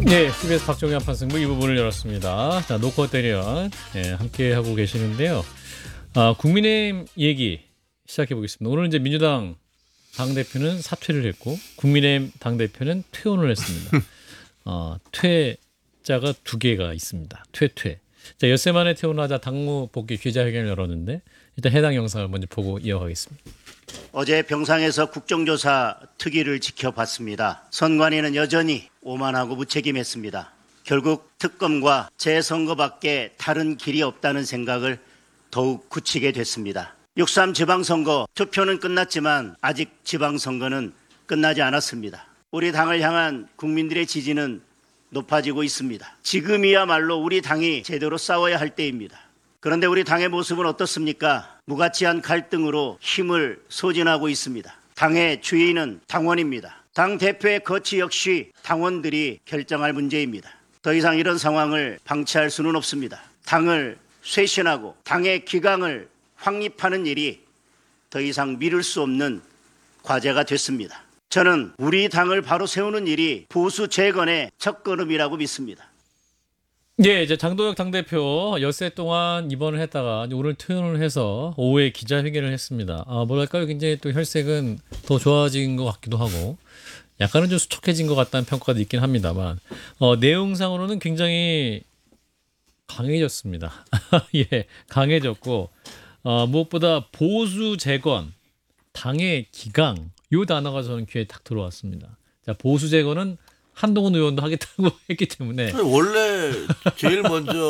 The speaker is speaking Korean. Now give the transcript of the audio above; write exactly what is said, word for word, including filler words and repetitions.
네, 티비에스 박정희 한판 승부 이 부분을 열었습니다. 자, 노컷 대련 네, 함께 하고 계시는데요. 아, 국민의힘 얘기 시작해 보겠습니다. 오늘 이제 민주당 당 대표는 사퇴를 했고 국민의힘 당 대표는 퇴원을 했습니다. 어, 퇴자가 두 개가 있습니다. 퇴퇴. 자, 엿새 만에 퇴원하자 당무 복귀 기자회견을 열었는데 일단 해당 영상을 먼저 보고 이어가겠습니다. 어제 병상에서 국정조사 특위를 지켜봤습니다. 선관위는 여전히 오만하고 무책임했습니다. 결국 특검과 재선거밖에 다른 길이 없다는 생각을 더욱 굳히게 됐습니다. 육삼 지방선거 투표는 끝났지만 아직 지방선거는 끝나지 않았습니다. 우리 당을 향한 국민들의 지지는 높아지고 있습니다. 지금이야말로 우리 당이 제대로 싸워야 할 때입니다. 그런데 우리 당의 모습은 어떻습니까? 무가치한 갈등으로 힘을 소진하고 있습니다. 당의 주인은 당원입니다. 당 대표의 거취 역시 당원들이 결정할 문제입니다. 더 이상 이런 상황을 방치할 수는 없습니다. 당을 쇄신하고 당의 기강을 확립하는 일이 더 이상 미룰 수 없는 과제가 됐습니다. 저는 우리 당을 바로 세우는 일이 보수 재건의 첫걸음이라고 믿습니다. 예, 이제 장도혁 당대표 엿새 동안 입원을 했다가 오늘 퇴원을 해서 오후에 기자회견을 했습니다. 아, 뭐랄까요? 굉장히 또 혈색은 더 좋아진 것 같기도 하고 약간은 좀 수척해진 것 같다는 평가도 있긴 합니다만 어, 내용상으로는 굉장히 강해졌습니다. 예, 강해졌고 어, 무엇보다 보수 재건, 당의 기강 요 단어가 저는 귀에 딱 들어왔습니다. 자, 보수 재건은 한동훈 의원도 하겠다고 했기 때문에 원래 제일 먼저